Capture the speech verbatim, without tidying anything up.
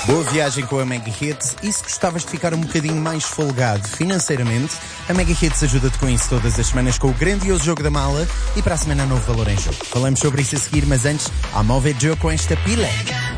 Boa viagem com a Mega Hits e se gostavas de ficar um bocadinho mais folgado financeiramente, a Mega Hits ajuda-te com isso todas as semanas com o grandioso jogo da mala e para a semana há novo valor em jogo. Falamos sobre isso a seguir, mas antes, há Move Jogo com esta pila.